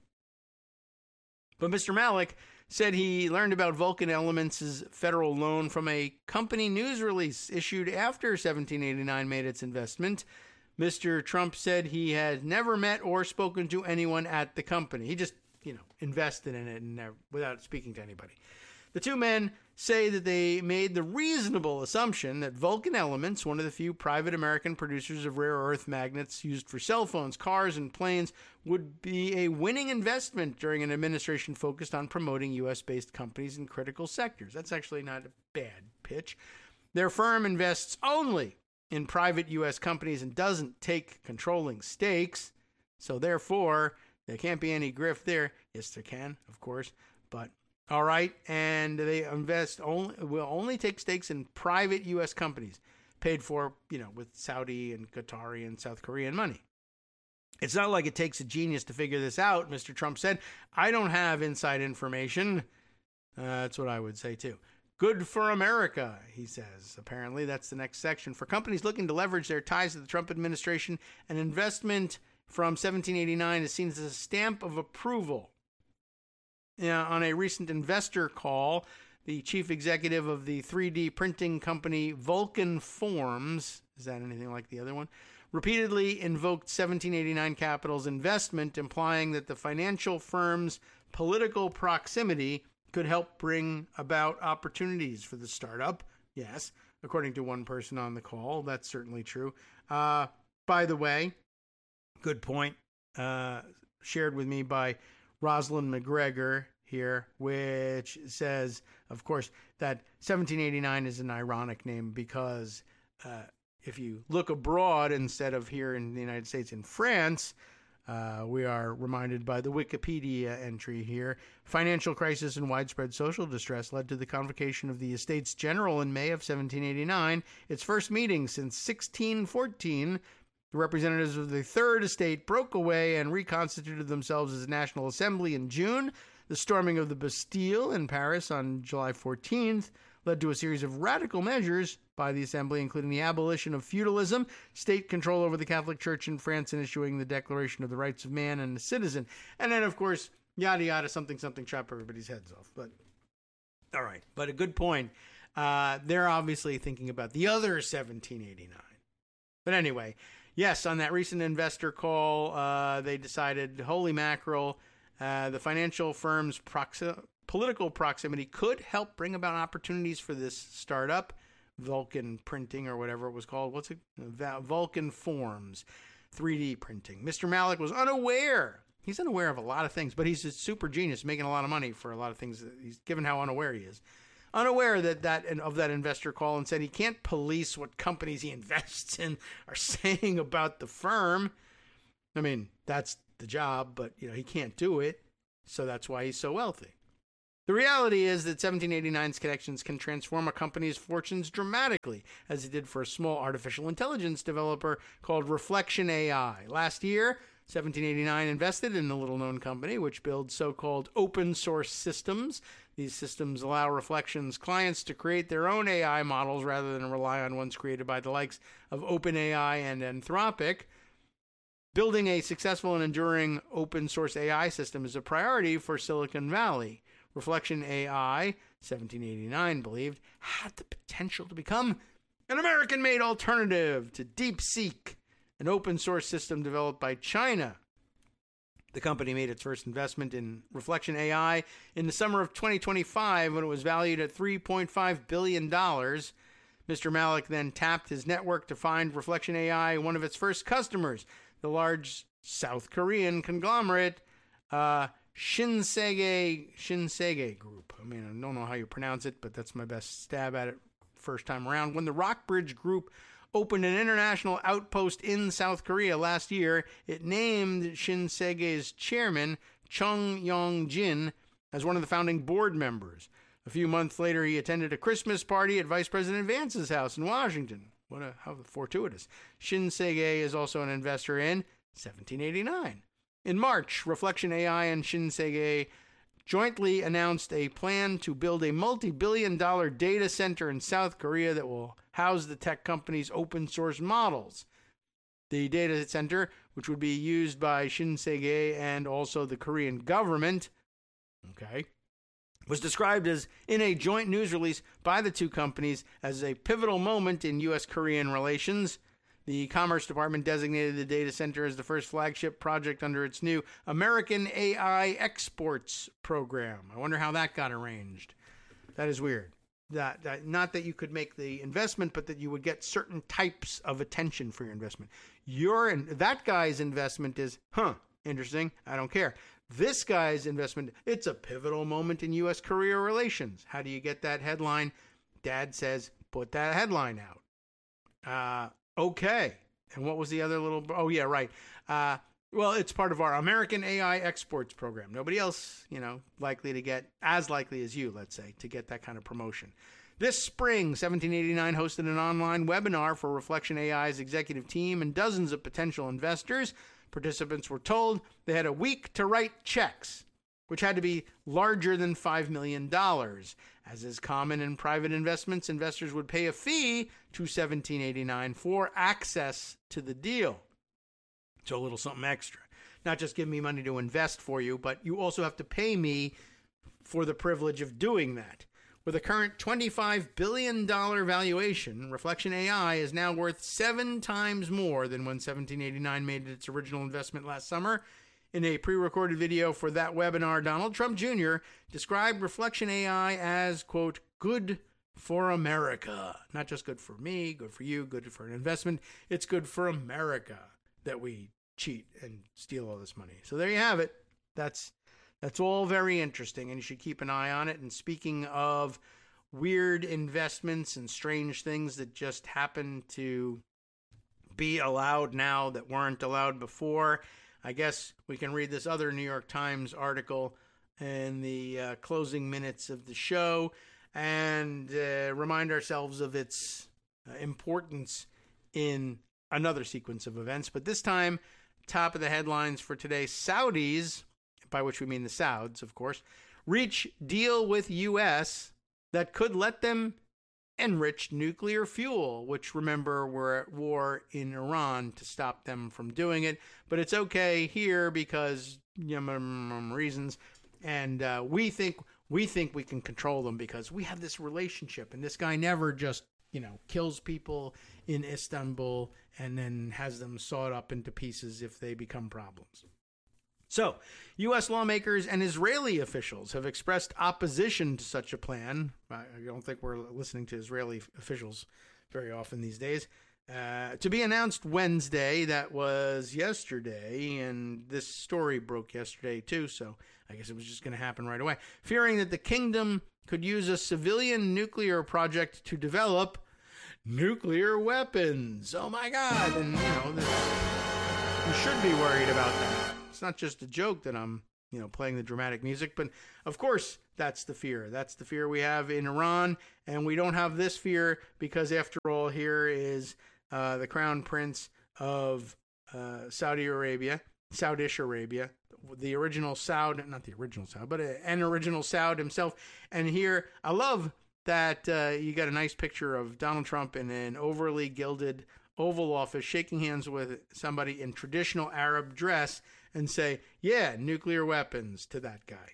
But Mister Malik said he learned about Vulcan Elements' federal loan from a company news release issued after seventeen eighty-nine made its investment. Mister Trump said he had never met or spoken to anyone at the company. He just, you know, invested in it and never, without speaking to anybody. The two men say that they made the reasonable assumption that Vulcan Elements, one of the few private American producers of rare earth magnets used for cell phones, cars, and planes, would be a winning investment during an administration focused on promoting U S-based companies in critical sectors. That's actually not a bad pitch. Their firm invests only in private U S companies and doesn't take controlling stakes, so therefore there can't be any grift there. Yes, there can, of course, but all right, and they invest only will only take stakes in private U S companies paid for, you know, with Saudi and Qatari and South Korean money. It's not like it takes a genius to figure this out, Mister Trump said. I don't have inside information. Uh, that's what I would say, too. Good for America, he says. Apparently, that's the next section. For companies looking to leverage their ties to the Trump administration, an investment from seventeen eighty-nine is seen as a stamp of approval. Yeah, on a recent investor call, the chief executive of the three D printing company Vulcan Forms, is that anything like the other one, repeatedly invoked seventeen eighty-nine Capital's investment, implying that the financial firm's political proximity could help bring about opportunities for the startup. Yes, according to one person on the call, that's certainly true. Uh, by the way, good point, uh, shared with me by Rosalind McGregor here, which says, of course, that seventeen eighty-nine is an ironic name because uh, if you look abroad instead of here in the United States, in France, uh, we are reminded by the Wikipedia entry here, financial crisis and widespread social distress led to the convocation of the Estates General in May of seventeen eighty-nine, its first meeting since sixteen fourteen. The representatives of the Third Estate broke away and reconstituted themselves as a National Assembly in June. The storming of the Bastille in Paris on July fourteenth led to a series of radical measures by the Assembly, including the abolition of feudalism, state control over the Catholic Church in France, and issuing the Declaration of the Rights of Man and the Citizen. And then, of course, yada yada, something, something, chop everybody's heads off. But, all right, but a good point. Uh, they're obviously thinking about the other seventeen eighty-nine. But anyway, yes, on that recent investor call, uh, they decided, holy mackerel, uh, the financial firm's proxi- political proximity could help bring about opportunities for this startup, Vulcan Printing or whatever it was called. What's it? Vulcan Forms, three D printing. Mister Malik was unaware. He's unaware of a lot of things, but he's a super genius, making a lot of money for a lot of things. He's given how unaware he is. Unaware that, that of that investor call, and said he can't police what companies he invests in are saying about the firm. I mean, that's the job, but you know he can't do it, so that's why he's so wealthy. The reality is that seventeen eighty-nine's connections can transform a company's fortunes dramatically, as it did for a small artificial intelligence developer called Reflection A I. Last year, seventeen eighty-nine invested in a little-known company which builds so-called open-source systems. These systems allow Reflection's clients to create their own A I models rather than rely on ones created by the likes of OpenAI and Anthropic. Building a successful and enduring open-source A I system is a priority for Silicon Valley. Reflection A I, seventeen eighty-nine believed, had the potential to become an American-made alternative to DeepSeek, an open-source system developed by China. The company made its first investment in Reflection A I in the summer of twenty twenty-five when it was valued at three point five billion dollars. Mister Malik then tapped his network to find Reflection A I one of its first customers, the large South Korean conglomerate uh, Shinsegae Shinsegae Group. I mean, I don't know how you pronounce it, but that's my best stab at it first time around. When the Rockbridge Group opened an international outpost in South Korea last year, it named Shinsegae's chairman, Chung Yong-jin, as one of the founding board members. A few months later, he attended a Christmas party at Vice President Vance's house in Washington. What a how fortuitous. Shinsegae is also an investor in seventeen eighty-nine. In March, Reflection A I and Shinsegae jointly announced a plan to build a multi-billion dollar data center in South Korea that will house the tech company's open-source models. The data center, which would be used by Shinsegae and also the Korean government, okay, was described as, in a joint news release by the two companies, as a pivotal moment in U S Korean relations. The Commerce Department designated the data center as the first flagship project under its new American A I Exports program. I wonder how that got arranged. That is weird. That, that not that you could make the investment, but that you would get certain types of attention for your investment. Your that guy's investment is, huh, interesting. I don't care. This guy's investment, it's a pivotal moment in U S Korea relations. How do you get that headline? Dad says, put that headline out. Uh, okay. And what was the other little... Oh, yeah, right. Uh, well, it's part of our American A I Exports program. Nobody else, you know, likely to get, as likely as you, let's say, to get that kind of promotion. This spring, seventeen eighty-nine hosted an online webinar for Reflection A I's executive team and dozens of potential investors. Participants were told they had a week to write checks, which had to be larger than five million dollars. As is common in private investments, investors would pay a fee to seventeen eighty-nine for access to the deal. So a little something extra. Not just give me money to invest for you, but you also have to pay me for the privilege of doing that. With a current twenty-five billion dollars valuation, Reflection A I is now worth seven times more than when seventeen eighty-nine made its original investment last summer. In a pre-recorded video for that webinar, Donald Trump Junior described Reflection A I as, quote, good for America. Not just good for me, good for you, good for an investment. It's good for America that we cheat and steal all this money. So there you have it. That's that's all very interesting, and you should keep an eye on it. And speaking of weird investments and strange things that just happen to be allowed now that weren't allowed before, I guess we can read this other New York Times article in the uh, closing minutes of the show and uh, remind ourselves of its uh, importance in another sequence of events. But this time, top of the headlines for today, Saudis, by which we mean the Sauds, of course, reach deal with U S that could let them enrich nuclear fuel, which, remember, we're at war in Iran to stop them from doing it. But it's okay here because, you know, reasons, and uh, we think we think we can control them because we have this relationship, and this guy never just you know, kills people in Istanbul and then has them sawed up into pieces if they become problems. So, U S lawmakers and Israeli officials have expressed opposition to such a plan. I don't think we're listening to Israeli officials very often these days. Uh, to be announced Wednesday, that was yesterday, and this story broke yesterday too, so I guess it was just going to happen right away. Fearing that the kingdom could use a civilian nuclear project to develop nuclear weapons. Oh my God! And, you know, this, you should be worried about that. It's not just a joke that I'm, you know, playing the dramatic music, but of course that's the fear. That's the fear we have in Iran, and we don't have this fear because, after all, here is uh, the Crown Prince of uh, Saudi Arabia, Saudish Arabia, the original Saud, not the original Saud, but an original Saud himself. And here, I love that uh, you got a nice picture of Donald Trump in an overly gilded Oval Office shaking hands with somebody in traditional Arab dress and say, yeah, nuclear weapons to that guy.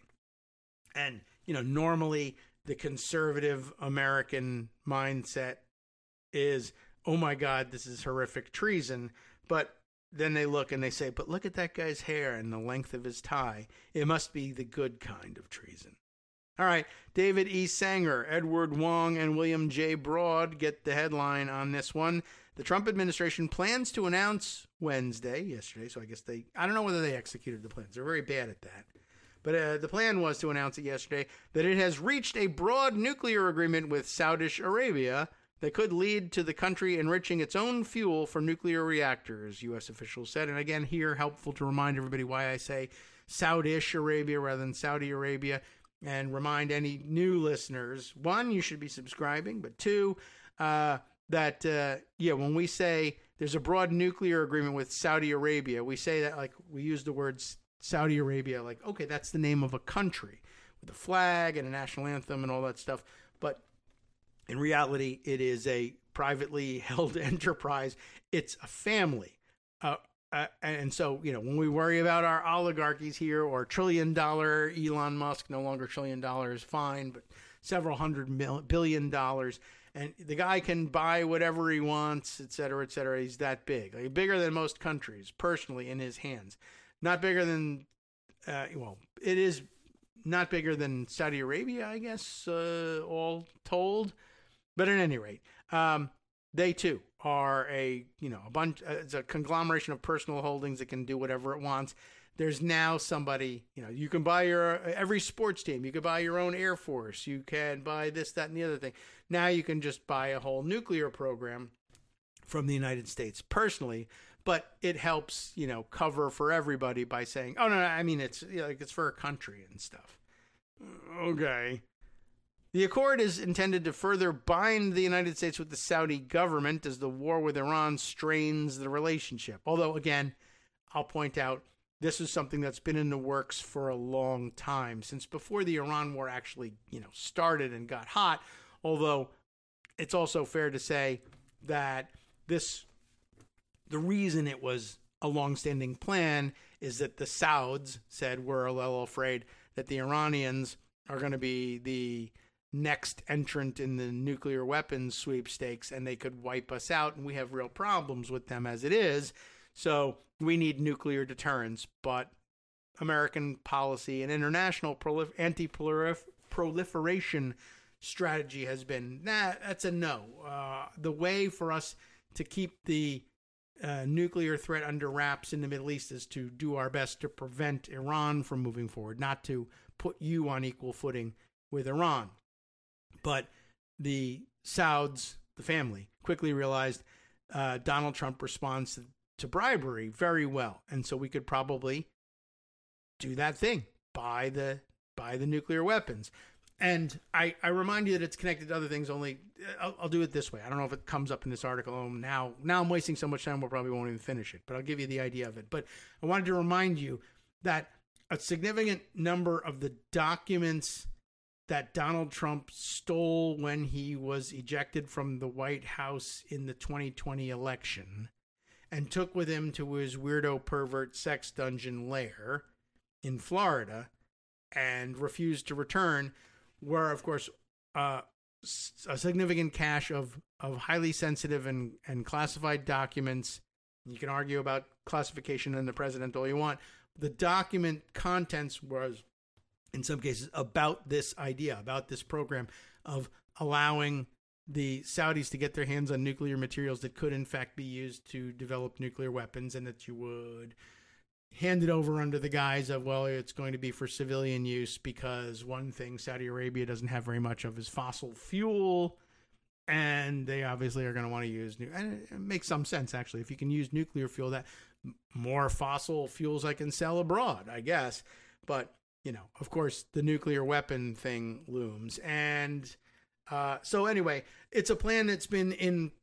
And, you know, normally the conservative American mindset is, oh my God, this is horrific treason. But then they look and they say, but look at that guy's hair and the length of his tie. It must be the good kind of treason. All right, David E. Sanger, Edward Wong, and William J. Broad get the headline on this one. The Trump administration plans to announce Wednesday, yesterday, so I guess they, I don't know whether they executed the plans. They're very bad at that. But uh, the plan was to announce it yesterday that it has reached a broad nuclear agreement with Saudish Arabia that could lead to the country enriching its own fuel for nuclear reactors, U S officials said. And again, here, helpful to remind everybody why I say Saudish Arabia rather than Saudi Arabia, and remind any new listeners, one, you should be subscribing, but two, uh, that, uh, yeah, when we say there's a broad nuclear agreement with Saudi Arabia, we say that like we use the words Saudi Arabia, like, okay, that's the name of a country with a flag and a national anthem and all that stuff. But in reality, it is a privately held enterprise. It's a family. Uh, uh, and so, you know, when we worry about our oligarchies here or trillion dollar Elon Musk, no longer trillion dollars, fine, but several hundred mil- billion dollars. And the guy can buy whatever he wants, et cetera, et cetera. He's that big, like bigger than most countries, personally, in his hands. Not bigger than, uh, well, it is not bigger than Saudi Arabia, I guess, uh, all told. But at any rate, um, they too are a, you know, a bunch, uh, it's a conglomeration of personal holdings that can do whatever it wants. There's now somebody, you know, you can buy your, every sports team, you can buy your own Air Force, you can buy this, that, and the other thing. Now you can just buy a whole nuclear program from the United States personally, but it helps, you know, cover for everybody by saying, oh, no, no I mean, it's you know, like it's for a country and stuff. Okay. The accord is intended to further bind the United States with the Saudi government as the war with Iran strains the relationship. Although, again, I'll point out, this is something that's been in the works for a long time, since before the Iran war actually, you know, started and got hot. Although it's also fair to say that this, the reason it was a long-standing plan is that the Sauds said we're a little afraid that the Iranians are going to be the next entrant in the nuclear weapons sweepstakes and they could wipe us out, and we have real problems with them as it is. So we need nuclear deterrence, but American policy and international prolif- anti-proliferation strategy has been, nah, that's a no. Uh, the way for us to keep the uh, nuclear threat under wraps in the Middle East is to do our best to prevent Iran from moving forward, not to put you on equal footing with Iran. But the Sauds, the family, quickly realized uh, Donald Trump responds to to bribery very well, and so we could probably do that thing, buy the buy the nuclear weapons. And I, I remind you that it's connected to other things. Only I'll, I'll do it this way. I don't know if it comes up in this article. Oh, now now I'm wasting so much time. We'll probably won't even finish it, but I'll give you the idea of it. But I wanted to remind you that a significant number of the documents that Donald Trump stole when he was ejected from the White House in the twenty twenty election and took with him to his weirdo pervert sex dungeon lair in Florida and refused to return, were, of course, uh, a significant cache of, of highly sensitive and, and classified documents. You can argue about classification in the president all you want. The document contents was, in some cases, about this idea, about this program of allowing the Saudis to get their hands on nuclear materials that could, in fact, be used to develop nuclear weapons, and that you would hand it over under the guise of, well, it's going to be for civilian use, because one thing Saudi Arabia doesn't have very much of is fossil fuel, and they obviously are going to want to use, and it makes some sense, actually. If you can use nuclear fuel, that more fossil fuels I can sell abroad, I guess. But, you know, of course, the nuclear weapon thing looms. And uh, so anyway, it's a plan that's been in